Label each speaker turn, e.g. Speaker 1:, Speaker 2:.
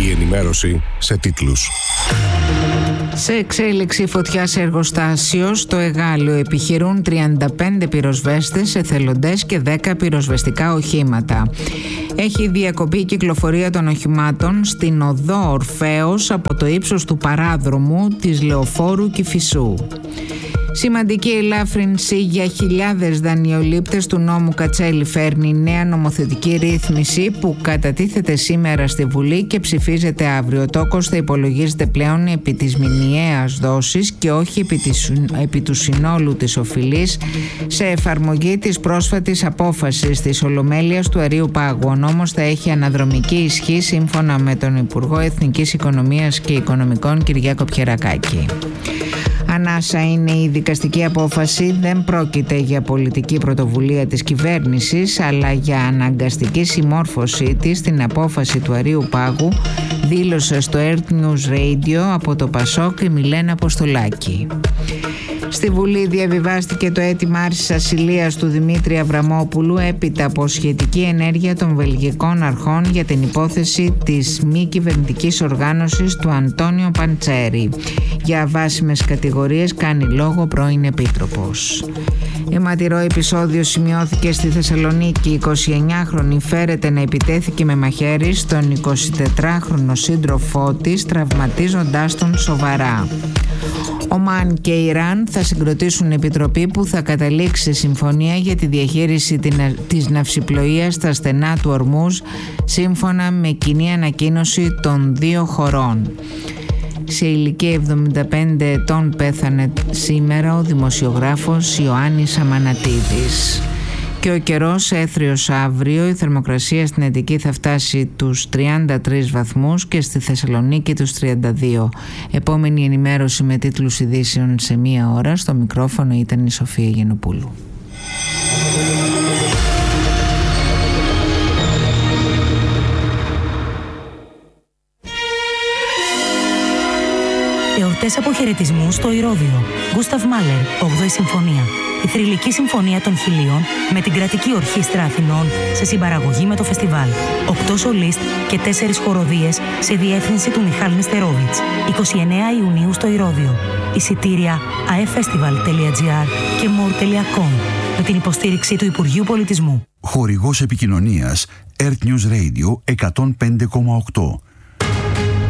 Speaker 1: Η ενημέρωση σε τίτλους.
Speaker 2: Σε εξέλιξη φωτιά σε εργοστάσιο στο Εγάλεο επιχειρούν 35 πυροσβέστες, εθελοντές και 10 πυροσβεστικά οχήματα. Έχει διακοπεί η κυκλοφορία των οχημάτων στην οδό Ορφέως από το ύψος του παράδρομου της Λεωφόρου Κηφισού. Σημαντική ελάφρυνση για χιλιάδες δανειολήπτες του νόμου Κατσέλη φέρνει νέα νομοθετική ρύθμιση που κατατίθεται σήμερα στη Βουλή και ψηφίζεται αύριο. Ο τόκος θα υπολογίζεται πλέον επί της μηνιαίας δόσης και όχι επί του συνόλου της οφειλής, σε εφαρμογή της πρόσφατης απόφασης της Ολομέλειας του Αρείου Πάγου. Ο νόμος θα έχει αναδρομική ισχύ σύμφωνα με τον Υπουργό Εθνικής Οικονομίας και Οικονομικών Κυριάκο Πιερακάκη. Ανάσα είναι η δικαστική απόφαση, δεν πρόκειται για πολιτική πρωτοβουλία της κυβέρνησης, αλλά για αναγκαστική συμμόρφωσή της στην απόφαση του Αρείου Πάγου, δήλωσε στο Earth News Radio από το Πασόκ η Μιλένα Αποστολάκη. Στη Βουλή διαβιβάστηκε το αίτημα άρσης ασυλίας του Δημήτρη Αβραμόπουλου έπειτα από σχετική ενέργεια των βελγικών αρχών για την υπόθεση της μη κυβερνητικής οργάνωσης του Αντώνιο Παντσέρη. Για βάσιμες κατηγορίες κάνει λόγο πρώην επίτροπος. Αιματηρό επεισόδιο σημειώθηκε στη Θεσσαλονίκη. Η 29χρονη φέρεται να επιτέθηκε με μαχαίρι στον 24χρονο σύντροφό της, τραυματίζοντάς τον σοβαρά. Ομάν και Ιράν θα συγκροτήσουν επιτροπή που θα καταλήξει σε συμφωνία για τη διαχείριση της ναυσιπλοείας στα στενά του Ορμούζ, σύμφωνα με κοινή ανακοίνωση των δύο χωρών. Σε ηλικία 75 ετών πέθανε σήμερα ο δημοσιογράφος Ιωάννης Αμανατίδης. Και ο καιρός έθριος αύριο, η θερμοκρασία στην Αττική θα φτάσει τους 33 βαθμούς και στη Θεσσαλονίκη τους 32. Επόμενη ενημέρωση με τίτλους ειδήσεων σε μία ώρα. Στο μικρόφωνο ήταν η Σοφία Γενοπούλου.
Speaker 3: Εορτές αποχαιρετισμού στο Ηρώδειο. Γκούσταβ Μάλερ, 8η Συμφωνία. Η θρυλική συμφωνία των Χιλίων με την κρατική ορχήστρα Αθηνών σε συμπαραγωγή με το φεστιβάλ. 8 σολίστ και 4 χοροδίες σε διεύθυνση του Μιχάλη Νεστερόβιτς. 29 Ιουνίου στο Ηρώδειο. Εισιτήρια aeffestival.gr και more.com με την υποστήριξη του Υπουργείου Πολιτισμού.
Speaker 4: Χορηγός επικοινωνίας Earth News Radio 105,8.